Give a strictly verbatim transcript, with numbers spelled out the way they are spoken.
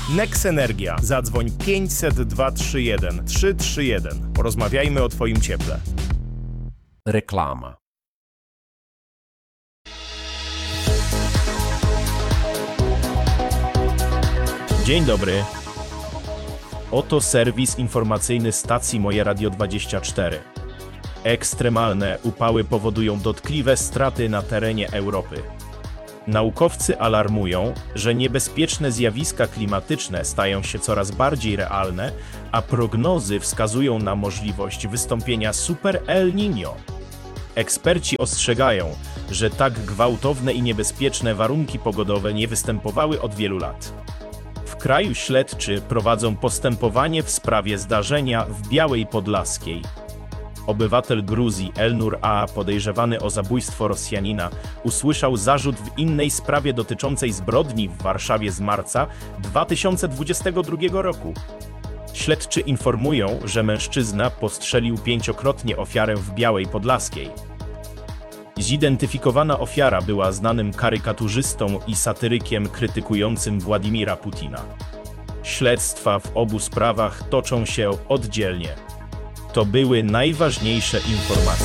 Nex Energia. Zadzwoń pięćset dwa trzy jeden trzy trzy jeden. Porozmawiajmy o Twoim cieple. Reklama. Dzień dobry. Oto serwis informacyjny stacji Moje Radio dwadzieścia cztery. Ekstremalne upały powodują dotkliwe straty na terenie Europy. Naukowcy alarmują, że niebezpieczne zjawiska klimatyczne stają się coraz bardziej realne, a prognozy wskazują na możliwość wystąpienia Super El Niño. Eksperci ostrzegają, że tak gwałtowne i niebezpieczne warunki pogodowe nie występowały od wielu lat. W kraju śledczy prowadzą postępowanie w sprawie zdarzenia w Białej Podlaskiej. Obywatel Gruzji Elnur A., podejrzewany o zabójstwo Rosjanina, usłyszał zarzut w innej sprawie dotyczącej zbrodni w Warszawie z marca dwa tysiące dwudziestego drugiego roku. Śledczy informują, że mężczyzna postrzelił pięciokrotnie ofiarę w Białej Podlaskiej. Zidentyfikowana ofiara była znanym karykaturzystą i satyrykiem krytykującym Władimira Putina. Śledztwa w obu sprawach toczą się oddzielnie. To były najważniejsze informacje.